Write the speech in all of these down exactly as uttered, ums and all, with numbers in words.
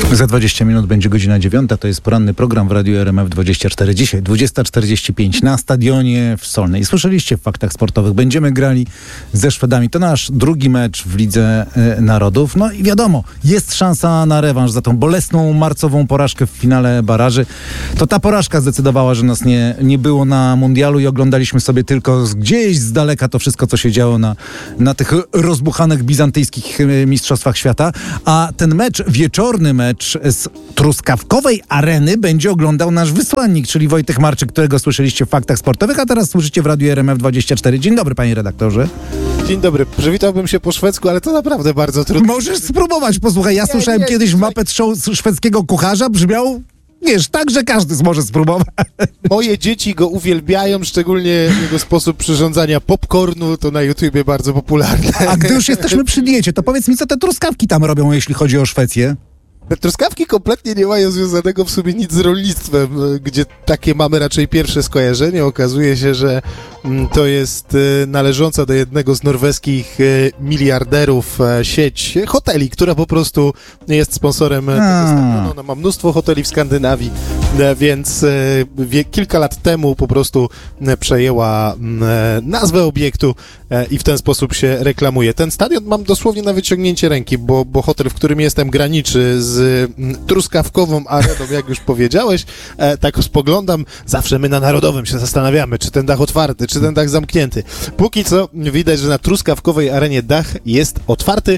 Za dwadzieścia minut będzie godzina dziewiąta. To jest poranny program w Radiu R M F dwadzieścia cztery. Dzisiaj dwudziesta czterdzieści pięć na stadionie w Solnej. Słyszeliście w Faktach Sportowych. Będziemy grali ze Szwedami. To nasz drugi mecz w Lidze y, Narodów. No i wiadomo, jest szansa na rewanż za tą bolesną marcową porażkę w finale baraży. To ta porażka zdecydowała, że nas nie, nie było na mundialu i oglądaliśmy sobie tylko z, gdzieś z daleka to wszystko, co się działo na, na tych rozbuchanych bizantyjskich y, mistrzostwach świata. A ten mecz, wieczorny mecz z Truskawkowej Areny będzie oglądał nasz wysłannik, czyli Wojtek Marczyk, którego słyszeliście w Faktach Sportowych, a teraz słyszycie w Radiu R M F dwadzieścia cztery. Dzień dobry, panie redaktorze. Dzień dobry. Przywitałbym się po szwedzku, ale to naprawdę bardzo trudno. Możesz spróbować, posłuchaj. Ja nie, słyszałem nie, kiedyś nie, Muppet Show szwedzkiego kucharza, brzmiał, wiesz, tak, że każdy może spróbować. Moje dzieci go uwielbiają, szczególnie jego sposób przyrządzania popcornu, to na YouTubie bardzo popularne. A gdy już jesteśmy przy diecie, to powiedz mi, co te truskawki tam robią, jeśli chodzi o Szwecję? Te truskawki kompletnie nie mają związanego w sumie nic z rolnictwem, gdzie takie mamy raczej pierwsze skojarzenie. Okazuje się, że to jest należąca do jednego z norweskich miliarderów sieć hoteli, która po prostu jest sponsorem tego stadionu. Ona ma mnóstwo hoteli w Skandynawii, więc wie, kilka lat temu po prostu przejęła nazwę obiektu i w ten sposób się reklamuje. Ten stadion mam dosłownie na wyciągnięcie ręki, bo, bo hotel, w którym jestem, graniczy z Truskawkową Areną, jak już powiedziałeś. E, tak spoglądam, zawsze my na Narodowym się zastanawiamy, czy ten dach otwarty, czy ten dach zamknięty. Póki co widać, że na Truskawkowej Arenie dach jest otwarty.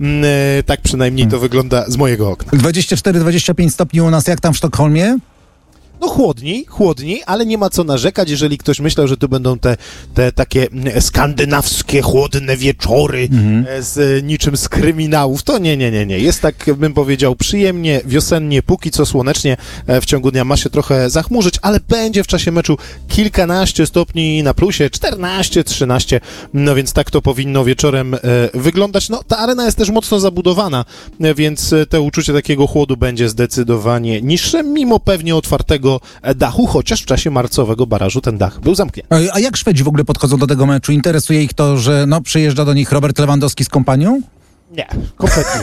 E, tak przynajmniej to wygląda z mojego okna. dwadzieścia cztery dwadzieścia pięć stopni u nas, jak tam w Sztokholmie? No chłodniej, chłodniej, ale nie ma co narzekać, jeżeli ktoś myślał, że tu będą te, te takie skandynawskie, chłodne wieczory mhm. z niczym z kryminałów, to nie, nie, nie, nie. Jest tak, bym powiedział, przyjemnie, wiosennie, póki co słonecznie, w ciągu dnia ma się trochę zachmurzyć, ale będzie w czasie meczu kilkanaście stopni na plusie, czternaście, trzynaście, no więc tak to powinno wieczorem e, wyglądać. No ta arena jest też mocno zabudowana, e, więc te uczucie takiego chłodu będzie zdecydowanie niższe, mimo pewnie otwartego dachu, chociaż w czasie marcowego barażu ten dach był zamknięty. A jak Szwedzi w ogóle podchodzą do tego meczu? Interesuje ich to, że no, przyjeżdża do nich Robert Lewandowski z kompanią? Nie, kompletnie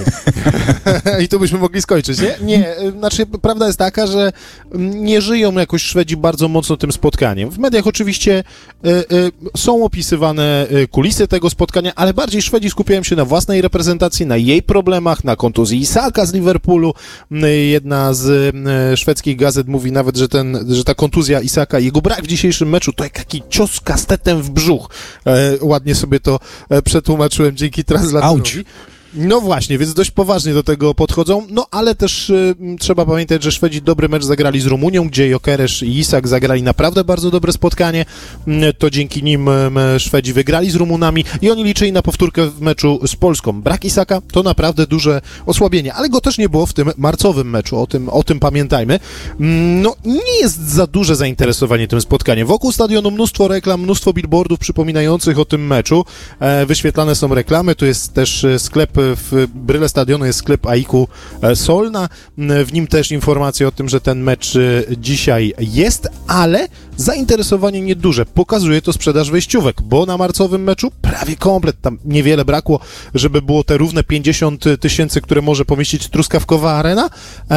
nie. I tu byśmy mogli skończyć, nie? Nie, znaczy prawda jest taka, że nie żyją jakoś Szwedzi bardzo mocno tym spotkaniem. W mediach oczywiście y, y, są opisywane kulisy tego spotkania, ale bardziej Szwedzi skupiają się na własnej reprezentacji, na jej problemach, na kontuzji Isaka z Liverpoolu. Jedna z y, szwedzkich gazet mówi nawet, że, ten, że ta kontuzja Isaka, jego brak w dzisiejszym meczu to jak taki cios kastetem w brzuch. E, ładnie sobie to e, przetłumaczyłem dzięki translatorowi. No właśnie, więc dość poważnie do tego podchodzą, no ale też y, trzeba pamiętać, że Szwedzi dobry mecz zagrali z Rumunią, gdzie Jokeresz i Isak zagrali naprawdę bardzo dobre spotkanie, y, to dzięki nim y, Szwedzi wygrali z Rumunami i oni liczyli na powtórkę w meczu z Polską. Brak Isaka to naprawdę duże osłabienie, ale go też nie było w tym marcowym meczu, o tym, o tym pamiętajmy. Y, no nie jest za duże zainteresowanie tym spotkaniem. Wokół stadionu mnóstwo reklam, mnóstwo billboardów przypominających o tym meczu, y, wyświetlane są reklamy, tu jest też y, sklep w bryle stadionu jest sklep Aiku Solna. W nim też informacje o tym, że ten mecz dzisiaj jest, ale zainteresowanie nieduże. Pokazuje to sprzedaż wejściówek, bo na marcowym meczu prawie komplet, tam niewiele brakło, żeby było te równe pięćdziesiąt tysięcy, które może pomieścić Truskawkowa Arena,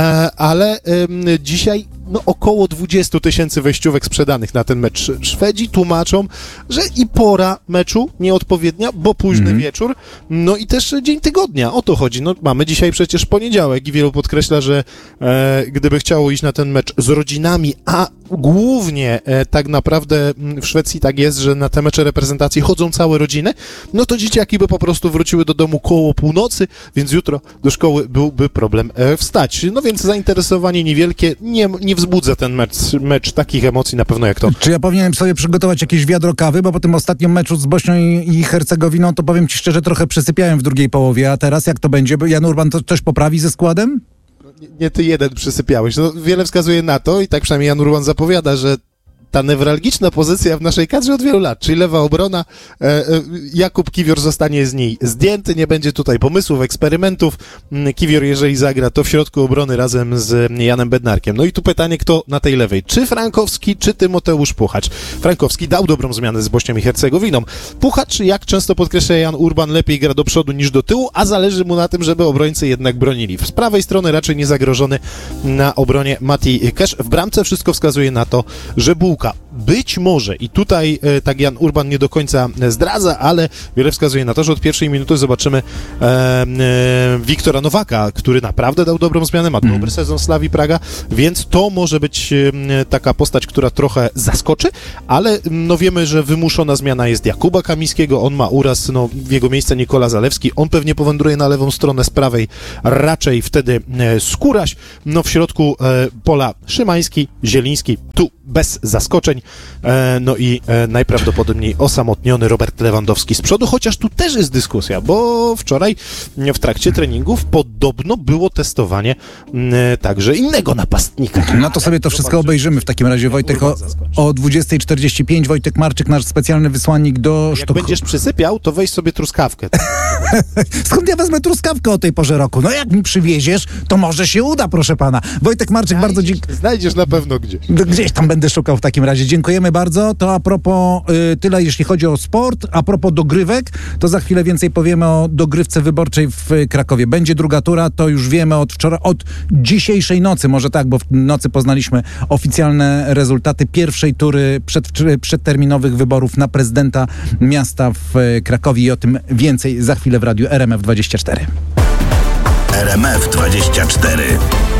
ale dzisiaj no około dwadzieścia tysięcy wejściówek sprzedanych na ten mecz. Szwedzi tłumaczą, że i pora meczu nieodpowiednia, bo późny mm. wieczór, no i też dzień tygodnia. O to chodzi. No mamy dzisiaj przecież poniedziałek i wielu podkreśla, że e, gdyby chciało iść na ten mecz z rodzinami, a głównie e, tak naprawdę w Szwecji tak jest, że na te mecze reprezentacji chodzą całe rodziny, no to dzieciaki by po prostu wróciły do domu koło północy, więc jutro do szkoły byłby problem e, wstać. No więc zainteresowanie niewielkie, nie, nie wzbudza ten mecz, mecz takich emocji na pewno jak to. Czy ja powinienem sobie przygotować jakieś wiadro kawy, bo po tym ostatnim meczu z Bośnią i, i Hercegowiną, to powiem ci szczerze, trochę przysypiałem w drugiej połowie, a teraz jak to będzie? Jan Urban to coś poprawi ze składem? Nie, nie ty jeden przysypiałeś. No, wiele wskazuje na to i tak przynajmniej Jan Urban zapowiada, że ta newralgiczna pozycja w naszej kadrze od wielu lat, czyli lewa obrona. E, e, Jakub Kiwior zostanie z niej zdjęty, nie będzie tutaj pomysłów, eksperymentów. Kiwior, jeżeli zagra, to w środku obrony razem z Janem Bednarkiem. No i tu pytanie, kto na tej lewej? Czy Frankowski, czy Tymoteusz Puchacz? Frankowski dał dobrą zmianę z Bośnią i Hercegowiną. Puchacz, jak często podkreśla Jan Urban, lepiej gra do przodu niż do tyłu, a zależy mu na tym, żeby obrońcy jednak bronili. Z prawej strony raczej nie zagrożony na obronie Mati Kesz. W bramce wszystko wskazuje na to, że Bułka. Być może, i tutaj e, tak Jan Urban nie do końca zdradza, ale wiele wskazuje na to, że od pierwszej minuty zobaczymy e, e, Wiktora Nowaka, który naprawdę dał dobrą zmianę, ma dobry sezon Slavii Praga, więc to może być e, taka postać, która trochę zaskoczy, ale no wiemy, że wymuszona zmiana jest Jakuba Kamińskiego, on ma uraz, no w jego miejsce Nikola Zalewski, on pewnie powędruje na lewą stronę, z prawej raczej wtedy e, Skóraś, no w środku e, pola Szymański, Zieliński, tu bez zaskoczeń, e, no i e, najprawdopodobniej osamotniony Robert Lewandowski z przodu, chociaż tu też jest dyskusja, bo wczoraj w trakcie treningów podobno było testowanie e, także innego napastnika. No to sobie to wszystko obejrzymy w takim razie, Wojtek, o, o dwudziestej czterdzieści pięć. Wojtek Marczyk, nasz specjalny wysłannik do Jak Sztokholmu. będziesz przysypiał, to weź sobie truskawkę. Skąd ja wezmę truskawkę o tej porze roku? No jak mi przywieziesz, to może się uda, proszę pana. Wojtek Marczyk, bardzo dziękuję. Znajdziesz na pewno gdzieś. Gdzieś tam będę szukał w takim razie. Dziękujemy bardzo. To a propos y, tyle, jeśli chodzi o sport. A propos dogrywek, to za chwilę więcej powiemy o dogrywce wyborczej w Krakowie. Będzie druga tura, to już wiemy od wczoraj, od dzisiejszej nocy, może tak, bo w nocy poznaliśmy oficjalne rezultaty pierwszej tury przed, przedterminowych wyborów na prezydenta miasta w Krakowie i o tym więcej za chwilę w radiu R M F dwadzieścia cztery. R M F dwadzieścia cztery.